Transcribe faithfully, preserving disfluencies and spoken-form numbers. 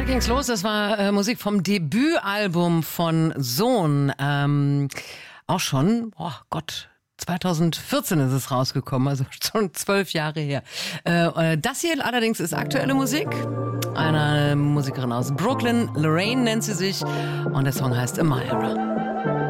ging's los. Das war äh, Musik vom Debütalbum von Sohn. Ähm, auch schon, oh Gott, zweitausendvierzehn ist es rausgekommen, also schon zwölf Jahre her. Äh, das hier allerdings ist aktuelle Musik. Eine Musikerin aus Brooklyn, Lorraine nennt sie sich. Und der Song heißt Amira.